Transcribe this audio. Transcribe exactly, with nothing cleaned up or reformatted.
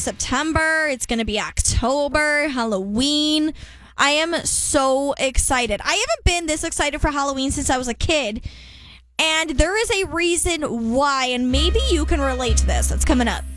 September. It's going to be October, Halloween. I am so excited. I haven't been this excited for Halloween since I was a kid. And there is a reason why, and maybe you can relate to this. That's coming up.